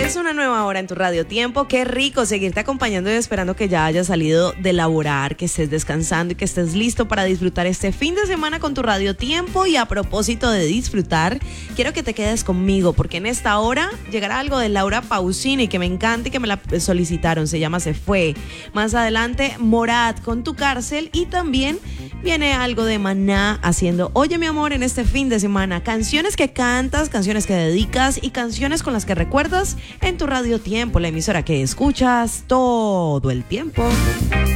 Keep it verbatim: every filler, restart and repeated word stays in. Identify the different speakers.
Speaker 1: Es una nueva hora en tu Radio Tiempo. Qué rico seguirte acompañando y esperando que ya hayas salido de laborar, que estés descansando y que estés listo para disfrutar este fin de semana con tu Radio Tiempo. Y a propósito de disfrutar, quiero que te quedes conmigo porque en esta hora llegará algo de Laura Pausini que me encanta y que me la solicitaron. Se llama Se Fue. Más adelante, Morat con Tu Cárcel, y también viene algo de Maná haciendo Oye mi amor en este fin de semana. Canciones que cantas, canciones que dedicas y canciones con las que recuerdas en tu Radio Tiempo, la emisora que escuchas todo el tiempo.